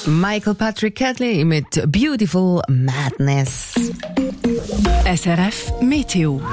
Michael Patrick Cadley mit Beautiful Madness. SRF Meteo.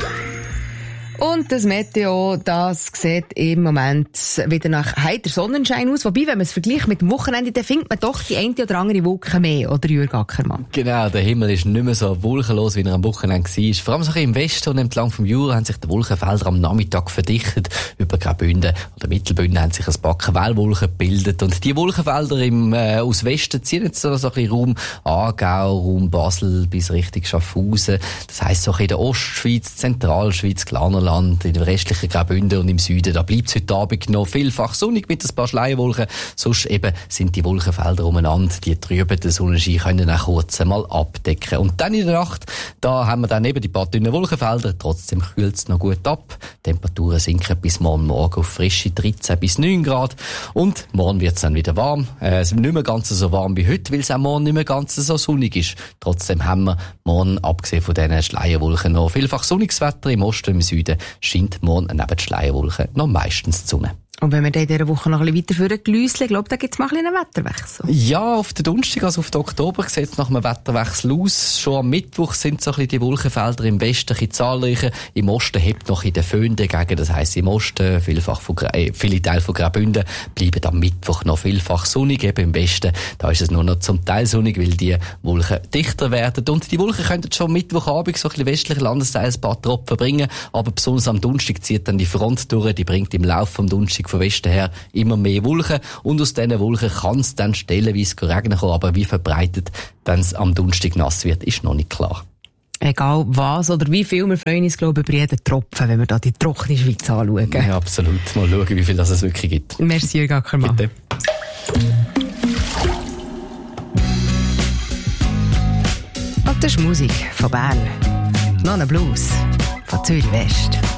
Und das Meteo, das sieht im Moment wieder nach heiter Sonnenschein aus. Wobei, wenn man es vergleicht mit dem Wochenende, dann findet man doch die eine oder andere Wolke mehr, oder Jürg Ackermann? Genau, der Himmel ist nicht mehr so wolkenlos, wie er am Wochenende war. Vor allem so im Westen und entlang vom Jura haben sich die Wolkenfelder am Nachmittag verdichtet. Über Graubünden oder Mittelbünden haben sich ein paar Quellwolken gebildet. Und die Wolkenfelder aus Westen ziehen jetzt so ein bisschen Raum Aargau, Raum Basel bis Richtung Schaffhausen. Das heisst, so in der Ostschweiz, Zentralschweiz, Glarnerland, in den restlichen Graubünden und im Süden, da bleibt es heute Abend noch vielfach sonnig mit ein paar Schleierwolken. Sonst eben sind die Wolkenfelder umeinander, die trüben den Sonnenschein können auch kurz einmal abdecken. Und dann in der Nacht, da haben wir dann eben die paar dünnen Wolkenfelder, trotzdem kühlt es noch gut ab. Die Temperaturen sinken bis morgen auf frische 13 bis 9 Grad. Und morgen wird es dann wieder warm. Es ist nicht mehr ganz so warm wie heute, weil es auch morgen nicht mehr ganz so sonnig ist. Trotzdem haben wir morgen, abgesehen von diesen Schleierwolken, noch vielfach sonniges Wetter. Im Osten und im Süden scheint morgen neben den Schleierwolken noch meistens die Sonne. Und wenn wir dann in dieser Woche noch ein bisschen weiter vorne glüseln, glaube da gibt es mal ein bisschen einen Wetterwechsel. Ja, auf den Donnerstag, also auf den Oktober, sieht es nach einem Wetterwechsel aus. Schon am Mittwoch sind so ein bisschen die Wolkenfelder im Westen ein bisschen zahlreicher. Im Osten hebt noch in den Föhn dagegen. Das heisst, im Osten, viele Teile von Graubünden bleiben am Mittwoch noch vielfach sonnig. Eben im Westen, da ist es nur noch zum Teil sonnig, weil die Wolken dichter werden. Und die Wolken könnten schon am Mittwochabend so ein bisschen westliche Landesteile ein paar Tropfen bringen. Aber besonders am Donnerstag zieht dann die Front durch. Die bringt im Laufe vom Donnerstag von Westen her immer mehr Wolken. Und aus diesen Wolken kann es dann stellenweise regnen kommen. Aber wie verbreitet, wenn es am Donnerstag nass wird, ist noch nicht klar. Egal was oder wie viel, wir freuen uns, glaube ich, über jeden Tropfen, wenn wir da die trockene Schweiz anschauen. Ja, absolut. Mal schauen, wie viel das es wirklich gibt. Merci, Jürg Ackermann. Bitte. Und das ist Musik von Bern. Nonna Blues von Zürich West.